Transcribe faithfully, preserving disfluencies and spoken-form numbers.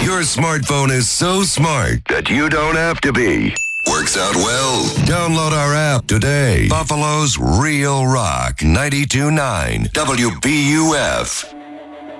Your smartphone is so smart that you don't have to be. Works out well. Download our app today. Buffalo's Real Rock ninety-two point nine W B U F.